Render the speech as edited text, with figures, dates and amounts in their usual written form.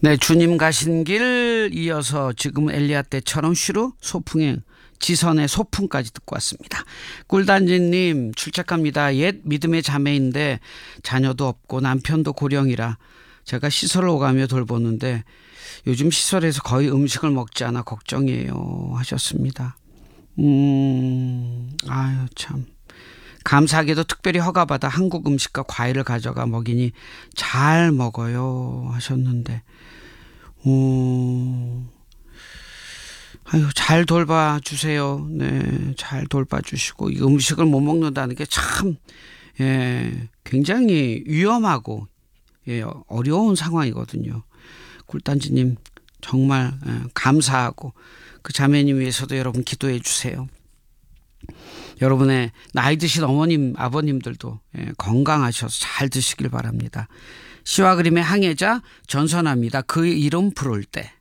네, 주님 가신 길 이어서 지금 엘리야 때처럼 쉬루 소풍행 지선의 소풍까지 듣고 왔습니다. 꿀단지님 출첵합니다. 옛 믿음의 자매인데 자녀도 없고 남편도 고령이라 제가 시설을 오가며 돌보는데 요즘 시설에서 거의 음식을 먹지 않아 걱정이에요 하셨습니다. 아유 참. 감사하게도 특별히 허가받아 한국 음식과 과일을 가져가 먹이니 잘 먹어요 하셨는데 아유 잘 돌봐주세요. 네, 잘 돌봐주시고 이 음식을 못 먹는다는 게 참 굉장히 위험하고 어려운 상황이거든요. 굴단지님 정말 감사하고 그 자매님 위해서도 여러분 기도해 주세요. 여러분의 나이 드신 어머님 아버님들도 건강하셔서 잘 드시길 바랍니다. 시와 그림의 항해자 전선합니다. 그 이름 부를 때.